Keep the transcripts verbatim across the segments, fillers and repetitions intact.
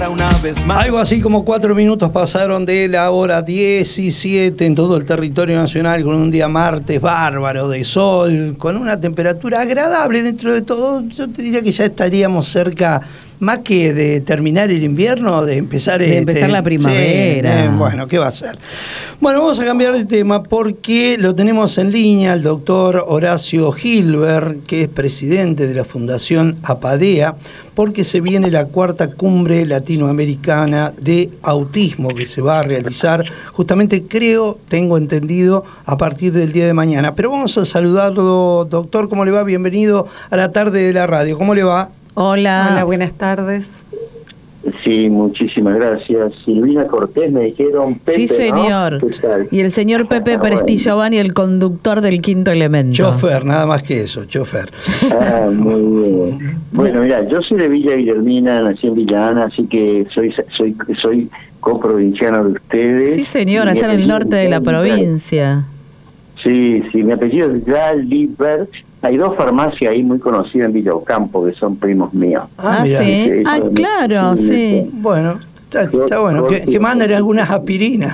para una vez más. Algo así como cuatro minutos pasaron de la hora diecisiete en todo el territorio nacional, con un día martes bárbaro de sol, con una temperatura agradable dentro de todo. Yo te diría que ya estaríamos cerca, más que de terminar el invierno, de empezar, de empezar este, la primavera. Sí, eh, bueno, ¿qué va a ser? Bueno, vamos a cambiar de tema porque lo tenemos en línea el doctor Horacio Gilbert, que es presidente de la Fundación APADEA, porque se viene la cuarta cumbre latinoamericana de autismo que se va a realizar justamente, creo, tengo entendido, a partir del día de mañana. Pero vamos a saludarlo, doctor, ¿cómo le va? Bienvenido a la tarde de la radio, ¿cómo le va? Hola. Hola, buenas tardes. Sí, muchísimas gracias. Silvina Cortés, me dijeron Pepe, sí, señor. ¿no? ¿Qué tal? Y el señor Pepe Ah, Prestillovani, el conductor del Quinto Elemento. Chofer, nada más que eso, chofer. Ah, muy bien. Bueno, mira, yo soy de Villa Guillermina, nací en Villa Ana, así que soy soy soy coprovinciano de ustedes. Sí, señor, allá en el norte de la provincia. Sí, sí, mi apellido es Galibert. Hay dos farmacias ahí muy conocidas en Villa Ocampo que son primos míos. Ah, mirá. sí. Ah, claro, sí. Bueno, está, está bueno. Que, que manden algunas aspirinas.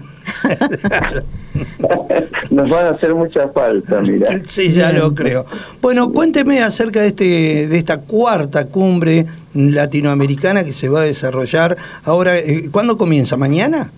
Nos van a hacer mucha falta, mira. Sí, ya lo creo. Bueno, cuénteme acerca de este de esta cuarta cumbre latinoamericana que se va a desarrollar ahora. ¿Cuándo comienza? ¿Mañana?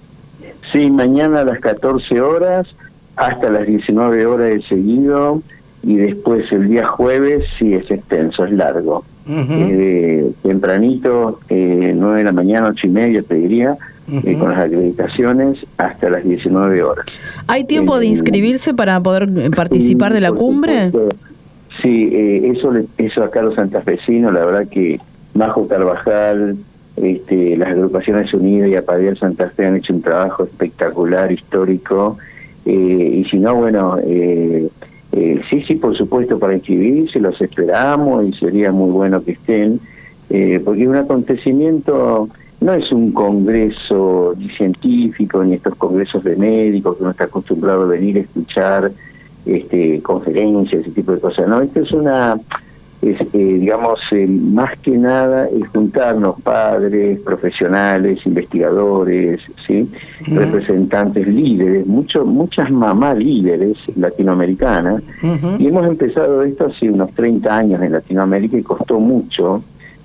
Sí, mañana a las catorce horas hasta las diecinueve horas de seguido. Y después el día jueves sí es extenso, es largo. Uh-huh. eh, tempranito, eh, nueve de la mañana, ocho y media te diría, uh-huh. eh, con las acreditaciones hasta las diecinueve horas. ¿Hay tiempo eh, de inscribirse para poder participar sí, de la cumbre? Supuesto. Sí, eh, eso, eso acá los santafesinos, la verdad que Majo Carvajal, este, las agrupaciones unidas y APADEA Santa Fe han hecho un trabajo espectacular, histórico, eh, y si no, bueno... Eh, Eh, sí, sí, por supuesto, para inscribirse, los esperamos y sería muy bueno que estén, eh, porque es un acontecimiento, no es un congreso ni científico, ni estos congresos de médicos que uno está acostumbrado a venir a escuchar este, conferencias, ese tipo de cosas, no, esto es una, es, eh, digamos, eh, más que nada es juntarnos padres, profesionales, investigadores, ¿sí? Uh-huh. Representantes líderes, mucho, muchas mamás líderes latinoamericanas, uh-huh. y hemos empezado esto hace unos treinta años en Latinoamérica y costó mucho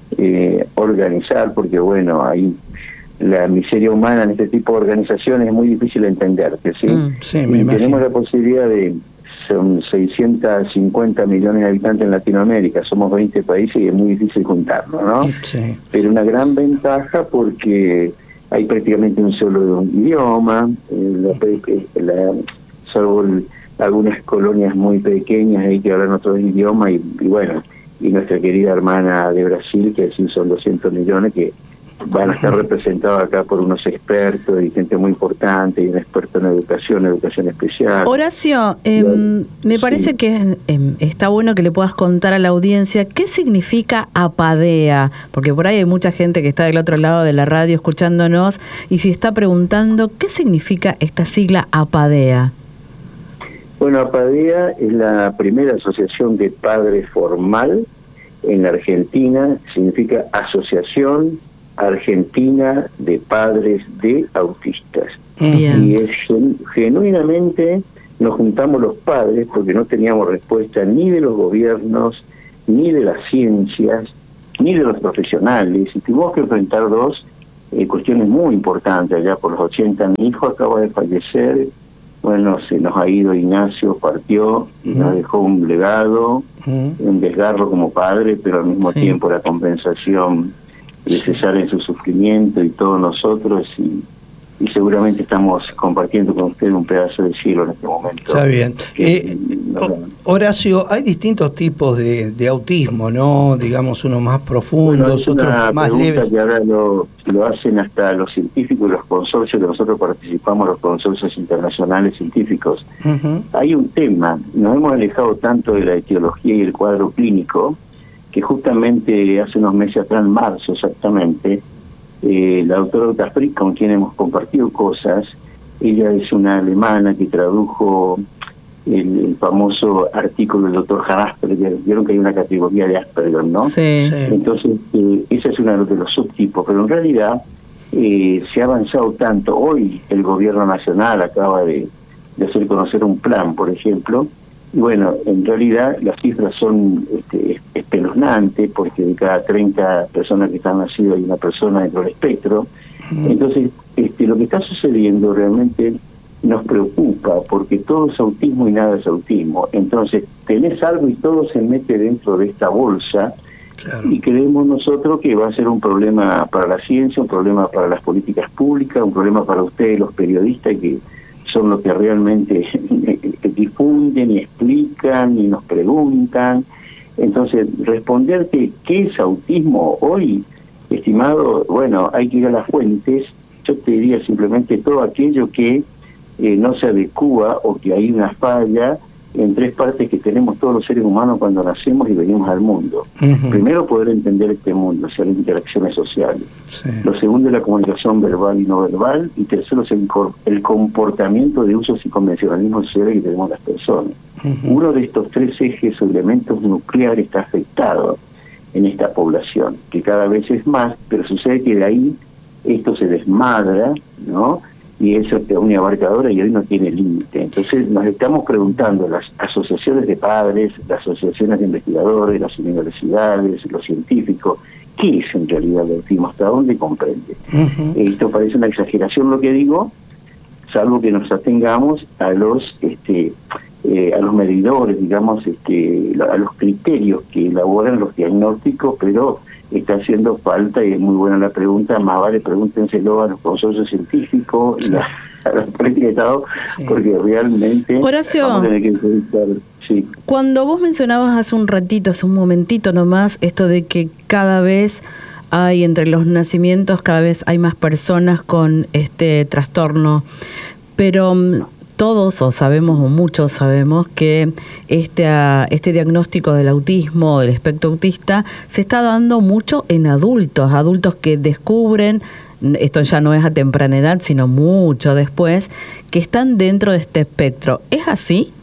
eh, organizar, porque bueno, ahí la miseria humana en este tipo de organizaciones es muy difícil de entender, ¿sí? Mm, sí, me y imagino. Tenemos la posibilidad de... Son seiscientos cincuenta millones de habitantes en Latinoamérica, somos veinte países y es muy difícil juntarnos, ¿no? Sí. Pero una gran ventaja porque hay prácticamente un solo idioma, eh, la, la, salvo el, algunas colonias muy pequeñas hay que hablar otros idiomas y, y bueno, y nuestra querida hermana de Brasil, que sí son doscientos millones, que van a estar representados acá por unos expertos y gente muy importante, y un experto en educación, educación especial. Horacio, eh, bueno, me parece sí. que eh, está bueno que le puedas contar a la audiencia qué significa APADEA, porque por ahí hay mucha gente que está del otro lado de la radio escuchándonos y se está preguntando qué significa esta sigla APADEA. Bueno, APADEA es la primera asociación de padres formal en la Argentina, significa Asociación Argentina de Padres de Autistas. Bien. Y es genuinamente nos juntamos los padres porque no teníamos respuesta ni de los gobiernos, ni de las ciencias, ni de los profesionales, y tuvimos que enfrentar dos eh, cuestiones muy importantes. Allá por los ochenta mi hijo acaba de fallecer, bueno, se nos ha ido Ignacio, partió, y uh-huh. nos dejó un legado, uh-huh. un desgarro como padre, pero al mismo sí. tiempo la compensación de cesar en su sufrimiento y todos nosotros, y, y seguramente estamos compartiendo con usted un pedazo de cielo en este momento. Está bien. Eh, Horacio, hay distintos tipos de, de autismo, ¿no? Digamos, unos más profundos, bueno, otros más leves. Que ahora lo, lo hacen hasta los científicos y los consorcios, que nosotros participamos, los consorcios internacionales científicos. Uh-huh. Hay un tema, nos hemos alejado tanto de la etiología y el cuadro clínico, que justamente hace unos meses atrás, en marzo exactamente, eh, la doctora Uta Frick, con quien hemos compartido cosas, ella es una alemana que tradujo el, el famoso artículo del doctor Asperger. Vieron que hay una categoría de Asperger, ¿no? Sí. Sí. Entonces, eh, ese es uno de los subtipos, pero en realidad eh, se ha avanzado tanto. Hoy el gobierno nacional acaba de, de hacer conocer un plan, por ejemplo, y bueno, en realidad las cifras son este, espeluznantes, porque de cada treinta personas que están nacidas hay una persona dentro del espectro. Entonces, este, lo que está sucediendo realmente nos preocupa, porque todo es autismo y nada es autismo. Entonces, tenés algo y todo se mete dentro de esta bolsa. Claro. Y creemos nosotros que va a ser un problema para la ciencia, un problema para las políticas públicas, un problema para ustedes, los periodistas, que son los que realmente difunden y explican y nos preguntan. Entonces, responderte qué es autismo hoy, estimado, bueno, hay que ir a las fuentes. Yo te diría simplemente todo aquello que eh, no se adecúa o que hay una falla en tres partes que tenemos todos los seres humanos cuando nacemos y venimos al mundo. Uh-huh. Primero, poder entender este mundo, o sea, las interacciones sociales. Sí. Lo segundo es la comunicación verbal y no verbal. Y tercero es el, el comportamiento de usos y convencionalismos sociales que tenemos las personas. Uh-huh. Uno de estos tres ejes o elementos nucleares está afectado en esta población, que cada vez es más, pero sucede que de ahí esto se desmadra, ¿no? Y eso es una abarcadora y hoy no tiene límite. Entonces nos estamos preguntando, las asociaciones de padres, las asociaciones de investigadores, las universidades, los científicos, ¿qué es en realidad el autismo? ¿Hasta dónde comprende? Uh-huh. Esto parece una exageración lo que digo, salvo que nos atengamos a los este eh, a los medidores, digamos, este a los criterios que elaboran los diagnósticos, pero está haciendo falta, y es muy buena la pregunta, más vale pregúntenselo a los consorcios científicos, sí, y a, a la política de Estado, sí, porque realmente Horacio, vamos a tener que entrevistar. Sí. Cuando vos mencionabas hace un ratito, hace un momentito nomás, esto de que cada vez hay, entre los nacimientos, cada vez hay más personas con este trastorno, pero todos, o sabemos, o muchos sabemos, que este, este diagnóstico del autismo, del espectro autista, se está dando mucho en adultos, adultos que descubren, esto ya no es a temprana edad, sino mucho después, que están dentro de este espectro. ¿Es así?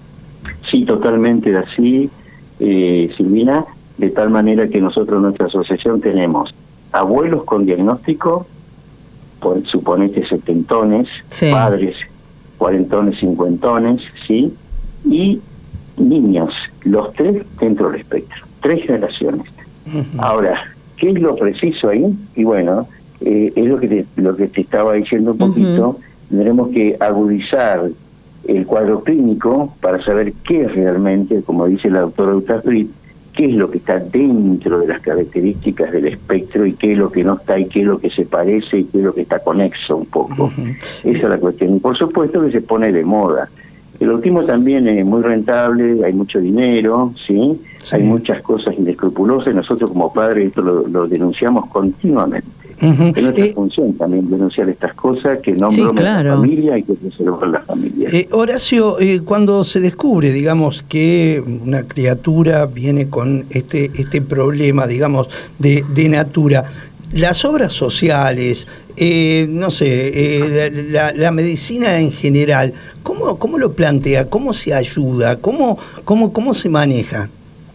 Sí, totalmente así, eh, Silvina, de tal manera que nosotros en nuestra asociación tenemos abuelos con diagnóstico, por, suponete setentones, sí, padres cuarentones, cincuentones, ¿sí? Y niños, los tres dentro del espectro, tres generaciones. Uh-huh. Ahora, ¿qué es lo preciso ahí? Y bueno, eh, es lo que te, lo que te estaba diciendo un poquito, uh-huh, tendremos que agudizar el cuadro clínico para saber qué es realmente, como dice la doctora Eutafrid, qué es lo que está dentro de las características del espectro y qué es lo que no está y qué es lo que se parece y qué es lo que está conexo un poco. Uh-huh. Esa es la cuestión. Y por supuesto que se pone de moda. El autismo también es muy rentable, hay mucho dinero, ¿sí? Sí. Hay muchas cosas inescrupulosas y nosotros como padres esto lo, lo denunciamos continuamente. Uh-huh. Es nuestra eh, función también denunciar estas cosas, que no sí, claro, la familia, hay que preservar la familia. Eh, Horacio, eh, cuando se descubre, digamos, que una criatura viene con este este problema, digamos, de, de natura, las obras sociales, eh, no sé, eh, la, la medicina en general, ¿cómo, cómo lo plantea? ¿Cómo se ayuda? ¿Cómo, cómo, cómo se maneja?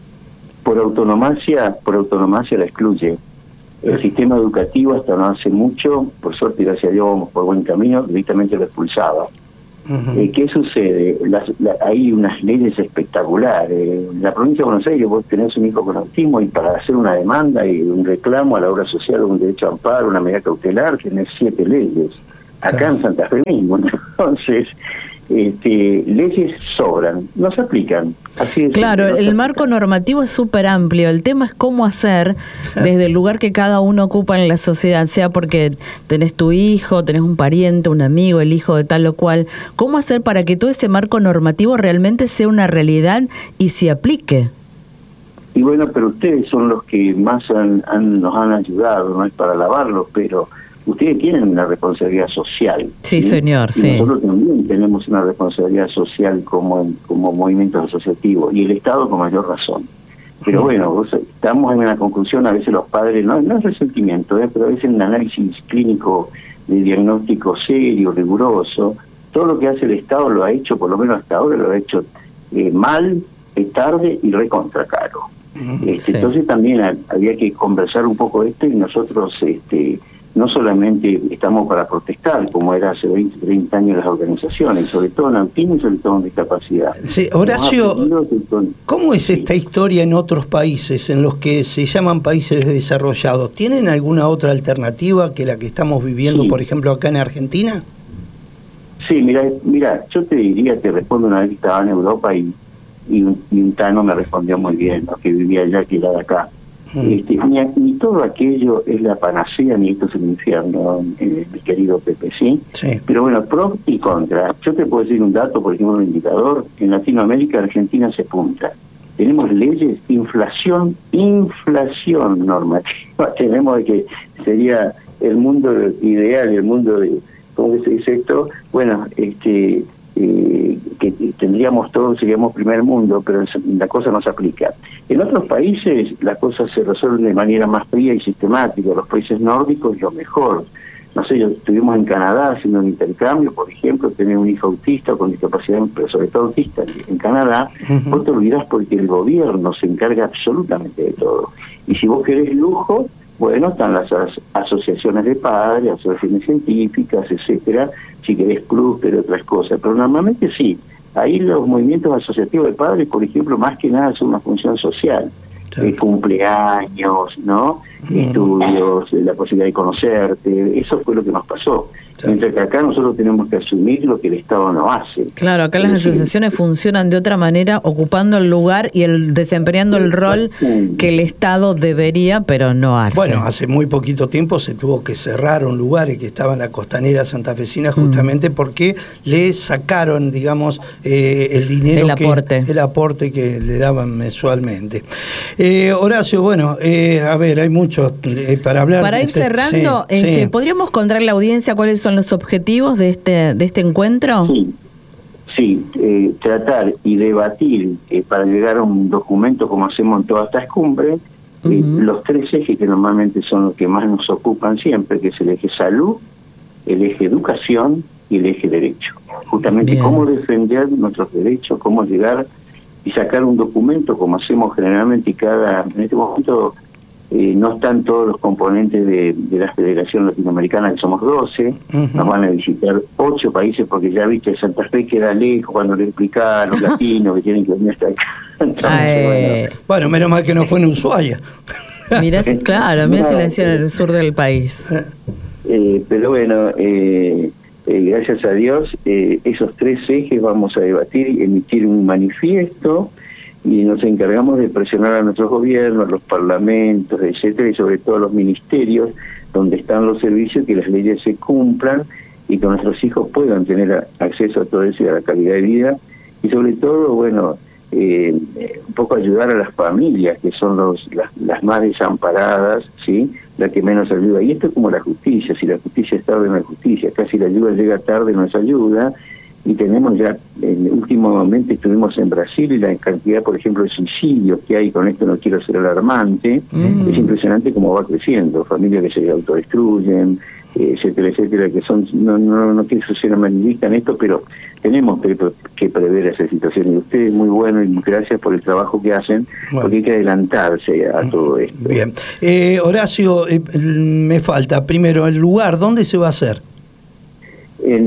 Por autonomacia, por autonomacia la excluye. El sistema educativo hasta no hace mucho, por suerte y gracias a Dios vamos por buen camino, directamente lo expulsaba. Uh-huh. Eh, ¿Qué sucede? Las, la, hay unas leyes espectaculares. En la provincia de Buenos Aires vos tenés un hijo con autismo y para hacer una demanda y un reclamo a la obra social, un derecho a amparo, una medida cautelar, tenés siete leyes. Acá claro, en Santa Fe mismo. Entonces, este, leyes sobran, no se aplican. Así es. Claro, el marco normativo es súper amplio. El tema es cómo hacer desde el lugar que cada uno ocupa en la sociedad, sea porque tenés tu hijo, tenés un pariente, un amigo, el hijo de tal o cual. ¿Cómo hacer para que todo ese marco normativo realmente sea una realidad y se aplique? Y bueno, pero ustedes son los que más han, han, nos han ayudado, no es para alabarlos, pero ustedes tienen una responsabilidad social. Sí, ¿sí? Señor, y sí. Nosotros también tenemos una responsabilidad social como, como movimientos asociativos, y el Estado con mayor razón. Pero bueno, vos, estamos en una conclusión, a veces los padres, no, no es resentimiento, ¿eh? pero a veces un análisis clínico de diagnóstico serio, riguroso, todo lo que hace el Estado lo ha hecho, por lo menos hasta ahora, lo ha hecho eh, mal, eh, tarde y recontra caro. Uh-huh, este, sí. Entonces también ha, había que conversar un poco esto, y nosotros este, no solamente estamos para protestar, como era hace veinte, treinta años las organizaciones, sobre todo en autismo y sobre todo en discapacidad. Sí, Horacio, ¿cómo es esta sí. historia en otros países, en los que se llaman países desarrollados? ¿Tienen alguna otra alternativa que la que estamos viviendo, sí. por ejemplo, acá en Argentina? Sí, mira, mira, yo te diría, te respondo una vez que estaba en Europa y, y, un, y un tano me respondió muy bien, ¿no? Que vivía allá, que era de acá. Mm. Este, ni, ni todo aquello es la panacea, ni esto es el infierno, eh, mi querido Pepe, ¿sí? Sí. Pero bueno, pro y contra. Yo te puedo decir un dato, por ejemplo, un indicador. En Latinoamérica, Argentina se punta. Tenemos leyes, inflación, inflación normativa. Tenemos que sería el mundo ideal, el mundo de... ¿Cómo se dice esto? Bueno, este, eh, que tendríamos todos, seríamos primer mundo, pero la cosa no se aplica. En otros países las cosas se resuelven de manera más fría y sistemática. Los países nórdicos lo mejor. No sé, yo estuvimos en Canadá haciendo un intercambio, por ejemplo, tener un hijo autista con discapacidad, pero sobre todo autista en Canadá, uh-huh. vos te olvidás porque el gobierno se encarga absolutamente de todo. Y si vos querés lujo, bueno, están las as- asociaciones de padres, asociaciones científicas, etcétera, si querés plus, pero otras cosas. Pero normalmente sí, ahí los movimientos asociativos de padres, por ejemplo, más que nada son una función social. Sí. Eh, cumpleaños, ¿no? Mm. Estudios, la posibilidad de conocerte, eso fue lo que nos pasó. Sí. Mientras que acá nosotros tenemos que asumir lo que el Estado no hace. Claro, acá las decir, asociaciones funcionan de otra manera, ocupando el lugar y el desempeñando el rol que el Estado debería, pero no hace. Bueno, hace muy poquito tiempo se tuvo que cerrar un lugar que estaba en la costanera santafesina justamente mm. porque le sacaron, digamos, eh, el dinero, el aporte. Que, el aporte que le daban mensualmente. Eh, Horacio, bueno, eh, a ver, hay mucho eh, para hablar. Para ir este, cerrando, sí, este, sí. ¿podríamos contarle a la audiencia cuáles son los objetivos de este de este encuentro? Sí, sí eh, tratar y debatir eh, para llegar a un documento como hacemos en todas estas cumbres, uh-huh. eh, los tres ejes que normalmente son los que más nos ocupan siempre, que es el eje salud, el eje educación y el eje derecho. Justamente Bien. Cómo defender nuestros derechos, cómo llegar y sacar un documento como hacemos generalmente, y cada en este momento eh, no están todos los componentes de, de la Federación Latinoamericana, que somos doce, uh-huh. nos van a visitar ocho países, porque ya viste, Santa Fe queda lejos cuando le explican a los latinos que tienen que venir hasta acá. Entonces, bueno. bueno, menos mal que no fue en Ushuaia. Mirá, si, claro, mirá no, si la hacían en el sur del país. Eh, pero bueno, eh, eh, gracias a Dios, eh, esos tres ejes vamos a debatir y emitir un manifiesto, y nos encargamos de presionar a nuestros gobiernos, a los parlamentos, etcétera, y sobre todo a los ministerios donde están los servicios, que las leyes se cumplan y que nuestros hijos puedan tener acceso a todo eso y a la calidad de vida, y sobre todo, bueno, eh, un poco ayudar a las familias, que son los las, las más desamparadas, ¿sí?, la que menos ayuda. Y esto es como la justicia, si la justicia es tarde no es justicia, casi la ayuda llega tarde no es ayuda. Y tenemos ya, en, últimamente estuvimos en Brasil, y la cantidad, por ejemplo, de suicidios que hay, con esto no quiero ser alarmante, mm. es impresionante cómo va creciendo, familias que se autodestruyen, etcétera, etcétera, que son, no no, no quiero ser amarillista en esto, pero tenemos que, que prever esa situación. Y ustedes, muy bueno, y gracias por el trabajo que hacen, bueno. porque hay que adelantarse a todo esto. Bien. Eh, Horacio, eh, me falta, primero, el lugar, ¿dónde se va a hacer? En,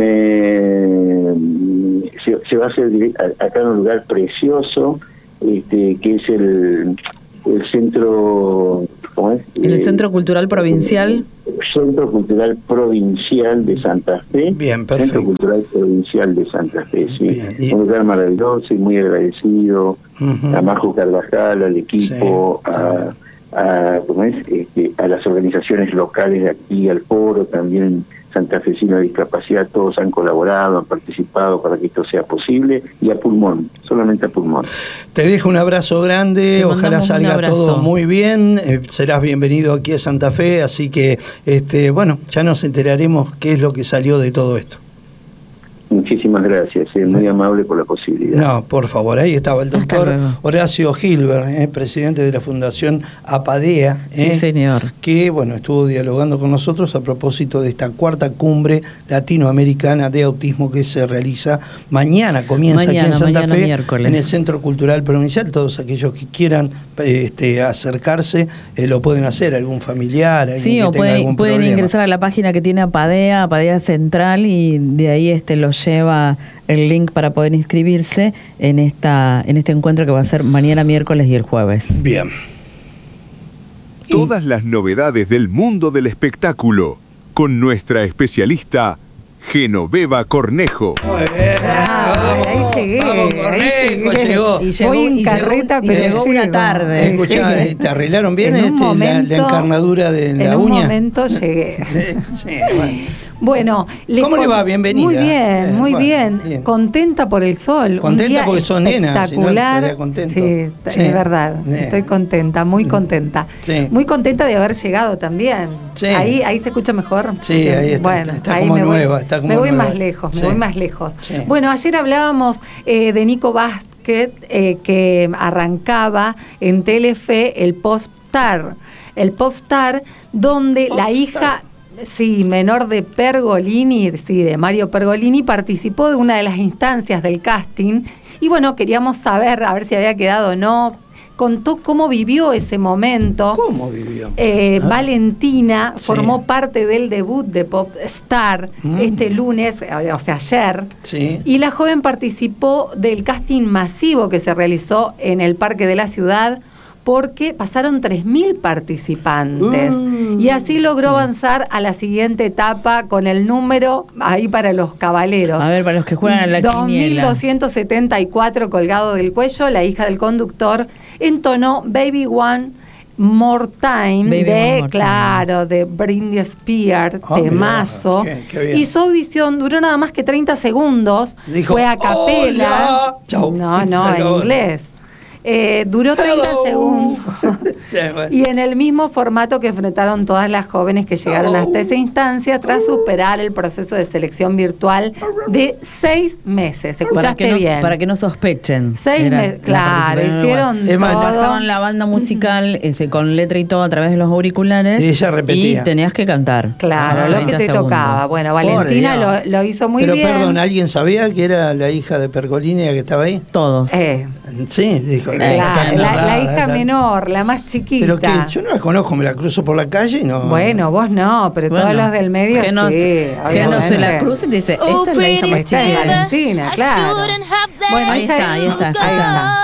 eh, se, se va a hacer acá en un lugar precioso, este, que es el, el centro, ¿cómo es? El Centro Cultural Provincial. El Centro Cultural Provincial de Santa Fe. Bien, perfecto. Centro Cultural Provincial de Santa Fe, sí. Bien, y... un lugar maravilloso y muy agradecido uh-huh. a Majo Carvajal, al equipo, sí, a, a, ¿cómo es? Este, a las organizaciones locales de aquí, al foro también santafesino de discapacidad, todos han colaborado, han participado para que esto sea posible, y a pulmón, solamente a pulmón. Te dejo un abrazo grande, ojalá salga todo muy bien, eh, serás bienvenido aquí a Santa Fe, así que este bueno, ya nos enteraremos qué es lo que salió de todo esto. Muchísimas gracias, eh, muy amable por la posibilidad. No, por favor, ahí estaba el doctor Horacio Gilbert, eh, presidente de la Fundación APADEA, eh, sí, señor, que bueno, estuvo dialogando con nosotros a propósito de esta cuarta cumbre latinoamericana de autismo que se realiza mañana, comienza mañana, aquí en Santa Fe, miércoles. En el Centro Cultural Provincial. Todos aquellos que quieran este, acercarse eh, lo pueden hacer, algún familiar, alguien sí, que o tenga pueden, algún pueden problema. ingresar a la página que tiene APADEA, APADEA Central, y de ahí este los lleva el link para poder inscribirse en esta en este encuentro que va a ser mañana miércoles y el jueves. Bien. Todas las novedades del mundo del espectáculo con nuestra especialista Genoveva Cornejo. Muy bien. Ah, vamos, ahí llegué. Vamos, Cornejo, ahí llegó. Y llegó, Voy en y carreta, llegó, pero y llegó una tarde. Escuchá, ¿te arreglaron bien En un este, momento, la, la encarnadura de la en un uña? momento llegué. Sí, bueno. Bueno, ¿Cómo le va? Bienvenida. Muy bien, Eh, muy bueno, bien. bien. Contenta por el sol. Contenta Un día porque sos nena, si no, espectacular. estaría contento. Sí, Sí. es verdad. Sí. Estoy contenta, muy contenta. Sí. Muy contenta de haber llegado también. Sí. Ahí, ahí se escucha mejor. Sí, ahí está, Bueno, está, está ahí como me nueva. Voy, está como me voy nueva. más lejos, Sí. me voy más lejos. Sí. Bueno, ayer hablábamos eh, de Nico Vázquez, eh, que arrancaba en Telefe el Popstar. El Popstar, donde Popstar. la hija... Sí, menor de Pergolini, sí, de Mario Pergolini, participó de una de las instancias del casting y bueno, queríamos saber, a ver si había quedado o no. Contó cómo vivió ese momento. ¿Cómo vivió? Eh, Ah. Valentina Sí. formó parte del debut de Popstar Mm. este lunes, o sea, ayer. Sí. Y la joven participó del casting masivo que se realizó en el Parque de la Ciudad, porque pasaron tres mil participantes. Uh, y así logró sí. avanzar a la siguiente etapa con el número, ahí para los caballeros. A ver, para los que juegan a la dos mil quiniela. doscientos setenta y cuatro colgado del cuello, la hija del conductor entonó Baby One More Time Baby de, One More claro, de Britney Spears, Ah, temazo. mirá, qué- qué bien. Y su audición duró nada más que treinta segundos. Dijo, fue a capela. "Hola". Chau. No, Se no, en acabó. inglés. Eh, duró treinta Hello. segundos. Sí, bueno. Y en el mismo formato que enfrentaron todas las jóvenes que llegaron hasta esa instancia tras superar el proceso de selección virtual de seis meses. Para ¿Escuchaste que, no, bien? para que no sospechen. Seis Era meses, la claro, participación en hicieron el Es más, todo. Pasaban la banda musical ese, con letra y todo a través de los auriculares. Y ella repetía. Y tenías que cantar. Claro, Ah, lo que treinta te segundos. tocaba. Bueno, Por Valentina Dios. lo, lo hizo muy Pero bien. perdón, ¿alguien sabía que era la hija de Pergolini la que estaba ahí? Todos. Eh, Sí, dijo. la, está la- enamorada, la hija está- menor, la más chiquita. Pero que yo no la conozco, me la cruzo por la calle y no. Bueno, vos no, pero Bueno, todos los del medio Geno, sí. Geno se la obviamente. cruza y te dice, Oh, esta es la hija más Esta es chiquita. Valentina, claro. Bueno, Ahí ella- está, ahí está, ahí escuchá.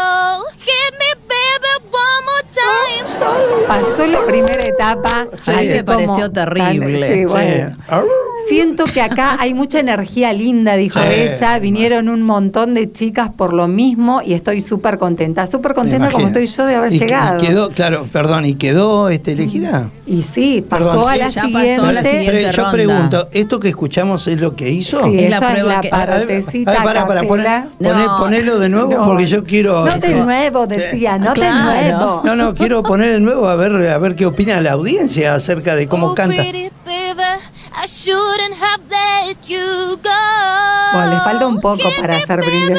pasó la primera etapa. Sí. así Me como pareció terrible. tan- sí, Sí. bueno. Arr. Siento que acá hay mucha energía linda, dijo Sí, ella. Vinieron un montón de chicas por lo mismo y estoy súper contenta. Súper Me contenta como imagino. estoy yo de haber Y que- llegado. Y quedó, claro, perdón, ¿y quedó este, elegida? Y sí, pasó Perdón, a la ya pasó siguiente. a la siguiente. Pero yo ronda. pregunto, ¿esto que escuchamos es lo que hizo? Sí, Es la esa es prueba la que- A ver, partecita a ver, para, para, poner, capela. poner- No. ponelo de nuevo No. porque yo quiero. No de este, nuevo, decía, no Claro. de nuevo. No, no, quiero poner de nuevo a ver, a ver qué opina la audiencia acerca de cómo canta. Bueno, le falta un poco para hacer brillo.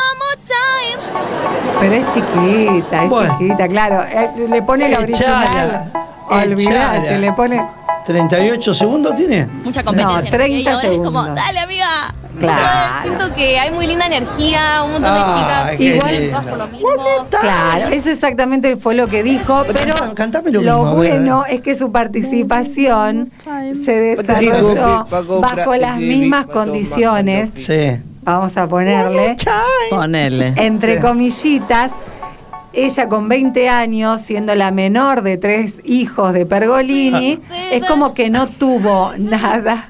Pero es chiquita, es Bueno. chiquita, claro. Eh, le pone la original. Echala, Olvidate, echala. le pone. ¿treinta y ocho segundos tiene? Mucha competencia. No, treinta y ahora es como, segundos. dale amiga. Claro. Siento que hay muy linda energía, un montón de Ay, chicas, qué igual lindo. todas por lo mismo. Claro, eso exactamente fue lo que dijo, pero Cantame- cantame lo lo mismo, a ver. bueno es que su participación se desarrolló bajo las mismas condiciones. Sí. Vamos a ponerle, Ponele. entre Sí. comillitas, ella con veinte años, siendo la menor de tres hijos de Pergolini, es como que no tuvo nada.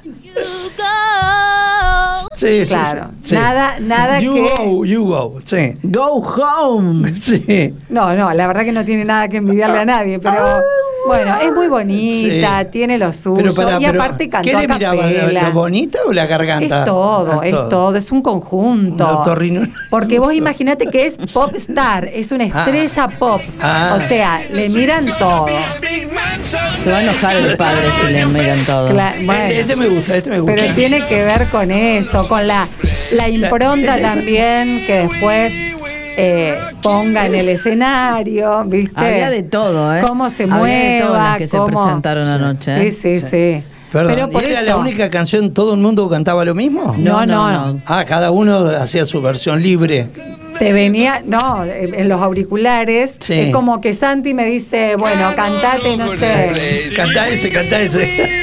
Sí, sí, Claro, sí, sí. nada, nada you que... go, you go, sí. Go home. Sí. No, no, la verdad que no tiene nada que envidiarle a nadie, pero Bueno, es muy bonita, Sí. tiene lo suyo. Pero pará, y pero, aparte cantó ¿qué a le miraba? capela. ¿Lo bonita o la garganta? Es todo, Ah, es todo, es un conjunto. Un otorrino- Porque vos imaginate que es pop star, es una estrella pop. Ah. O sea, le miran todo. Se va a enojar el padre si le miran todo. Cla- bueno. Este, este me gusta, este me gusta. Pero tiene que ver con eso, con la, la impronta también que después eh, ponga en el escenario, ¿viste? Había de todo, ¿eh? Cómo se Había de todas mueva, las que cómo... se presentaron anoche. ¿eh? Sí, sí, sí. Perdón, Pero por ¿y era eso, la única canción, todo el mundo cantaba lo mismo? No, no, Ah, cada uno hacía su versión libre. te venía, no, en los auriculares, Sí. es como que Santi me dice, bueno, cantate, no sé. Cantá ese, cantá ese.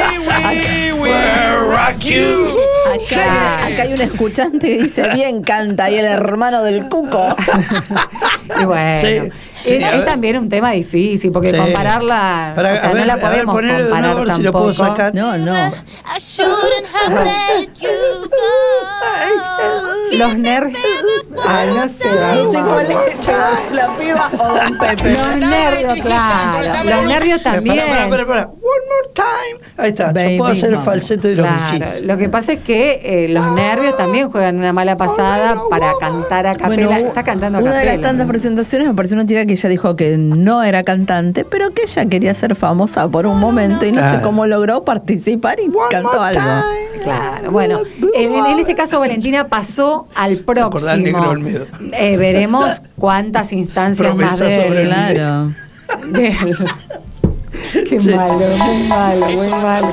Acá, hay, acá hay un escuchante que dice, bien canta, y el hermano del Cuco. Y bueno, Sí, sí, es, a es ver. también un tema difícil, porque Sí. compararla, Para- o sea, a ver, no la a ver, podemos ponele de comparar nuevo, a ver si lo puedo tampoco. sacar. No, no. I shouldn't have let you go. Los nervios. Ay, no sé. No sé vamos. cuál es, la piba o Don Pepe. Los nervios, claro. Los nervios también. Pará, pará, pará, pará. One more time. Ahí está. Baby, Yo puedo hacer el vamos. falsete de los Claro, Bee lo que pasa es que eh, los nervios también juegan una mala pasada para cantar a capela. Bueno, Está cantando a una capela. de las tantas presentaciones apareció una chica que ella dijo que no era cantante, pero que ella quería ser famosa por un momento y no sé Claro. cómo logró participar y cantó algo. Claro, bueno, en, en este caso Valentina pasó al próximo. acordás, Negro Olmedo? Eh, veremos cuántas instancias más Promesa de sobre el Claro. de- Qué Sí. malo, muy malo, muy malo.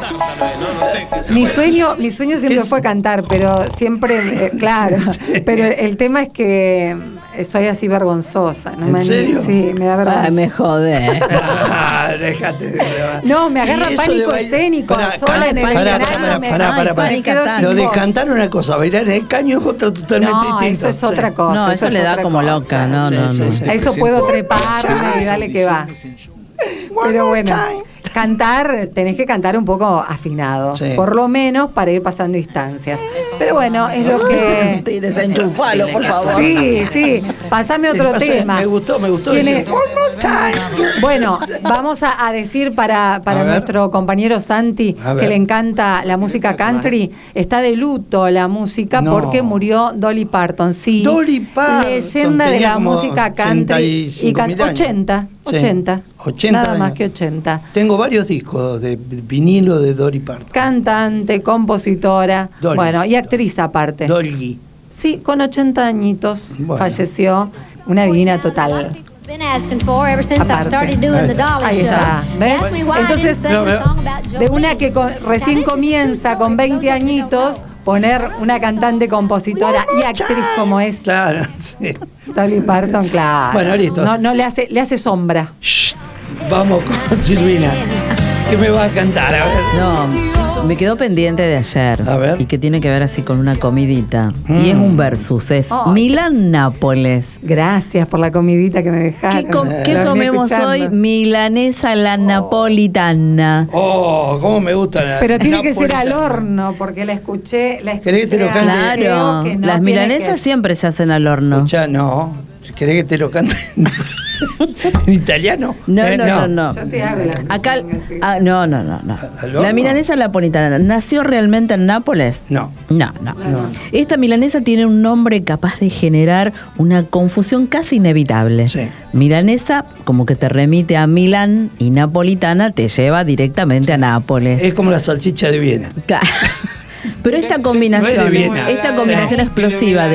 Mi sueño, mi sueño siempre ¿Qué? fue cantar, pero siempre, eh, claro, pero el tema es que eh, soy así vergonzosa. ¿no? ¿En me, serio? Sí, me da vergüenza. Ay, me jodé. Ah, déjate de grabar. No, me agarra Y eso pánico de bail- escénico, Pará, sola en el pará, escenario. pará, me- pará, ay, pará, pará. me quedo sin Lo de voz. cantar una cosa, bailar en el caño es otra totalmente No, distinta. eso es otra cosa. No, eso es le da otra como cosa. loca, no, Sí, no, sí, no. sí. A eso puedo treparme y dale que va. Pero bueno, cantar, tenés que cantar un poco afinado, Sí. por lo menos para ir pasando instancias. Pero bueno, es lo que... Y desenchufalo, por favor. Sí, sí, pasame otro Pasa- tema. Me gustó, me gustó. Tiene- ese, One more time. Bueno, vamos a, a decir para, para A ver. nuestro compañero Santi, A ver. que le encanta la música country, está de luto la música No. porque murió Dolly Parton, sí. Dolly Parton, Leyenda de tenía la como música country. ochenta y Y cinco can- mil años. ochenta, Sí. ochenta. ochenta Nada más años. que ochenta. Tengo varios discos de vinilo de Dolly Parton. Cantante, compositora, Dolly. bueno, y actriz aparte. Dolly. Sí, con ochenta añitos Bueno. falleció, una divina total. Been asking for ever since I Aparte. started doing Ahí the está. Dolly Ahí Show. está, ¿ves? Ask me why I Entonces, didn't sing no, the no. song about De una Jolene. que co- recién comienza con veinte añitos, poner una cantante, compositora y actriz como es Claro, sí. Dolly Parton, claro. Bueno, listo. No, no le hace, le hace sombra. Shh. Vamos con Silvina. ¿Qué me vas a cantar? A ver. No, me quedó pendiente de ayer. A ver. Y que tiene que ver así con una comidita. Mm. Y es un versus, es Ay. Milán-Nápoles. Gracias por la comidita que me dejaron. ¿Qué, com- qué La venía comemos escuchando. hoy? Milanesa a la napolitana. Oh, cómo me gusta la Pero tiene que ser al napolitana. horno, porque la escuché, la escuché. ¿Querés que te lo cante? creo Claro, que no las tiene milanesas que- siempre se hacen al horno. Ya no. Si querés que te lo cante en italiano. No, Eh, no, no, no. Yo te hago la Acá, sí. ah, no, no, no, no. ¿Al horno? La milanesa napolitana, ¿nació realmente en Nápoles? No. No, no. No. Esta milanesa tiene un nombre capaz de generar una confusión casi inevitable. Sí. Milanesa, como que te remite a Milán, y napolitana te lleva directamente a Nápoles. Es como la salchicha de Viena. Claro. Pero esta No es combinación, de Viena. esta combinación Sí. explosiva de